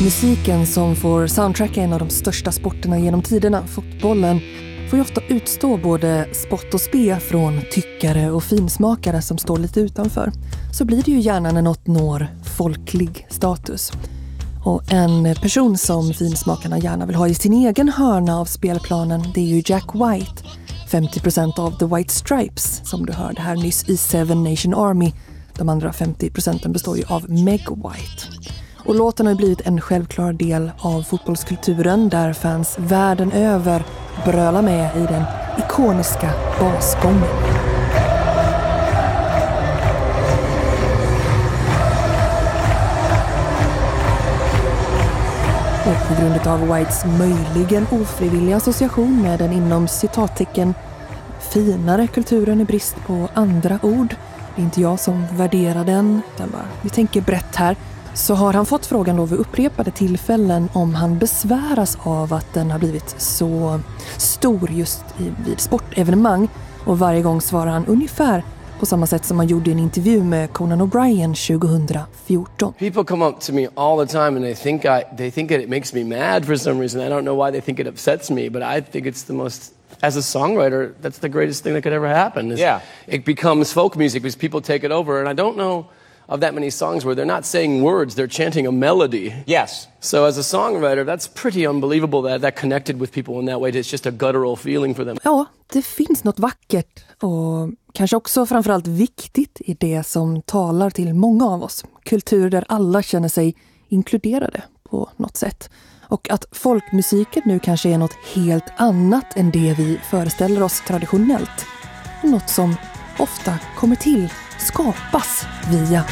Musiken som får soundtracka en av de största sporterna genom tiderna, fotbollen, får ju ofta utstå både spott och spe från tyckare och finsmakare som står lite utanför. Så blir det ju gärna när något når folklig status. Och en person som finsmakarna gärna vill ha i sin egen hörna av spelplanen, det är ju Jack White. 50% av The White Stripes som du hörde här nyss i Seven Nation Army. De andra 50% består ju av Meg White. Och låten har blivit en självklar del av fotbollskulturen där fans världen över brölar med i den ikoniska basgången. Och på grund av Whites möjligen ofrivilliga association med den inom citattecken finare kulturen i brist på andra ord, det är inte jag som värderar den, utan bara, vi tänker brett här, så har han fått frågan då vid upprepade tillfällen om han besväras av att den har blivit så stor just vid sportevenemang, och varje gång svarar han ungefär på samma sätt som han gjorde i en intervju med Conan O'Brien 2014. People come up to me all the time and they think it makes me mad for some reason. I don't know why they think it upsets me, but I think it's the most, as a songwriter, that's the greatest thing that could ever happen. It becomes folk music because people take it over, and I don't know of that many songs where they're not saying words, they're chanting a melody. Yes. So as a songwriter, that's pretty unbelievable that connected with people in that way. It's just a guttural feeling for them. Ja, det finns något vackert och kanske också framförallt viktigt i det som talar till många av oss. Kultur där alla känner sig inkluderade på något sätt. Och att folkmusiken nu kanske är något helt annat än det vi föreställer oss traditionellt. Något som ofta kommer till, skapas via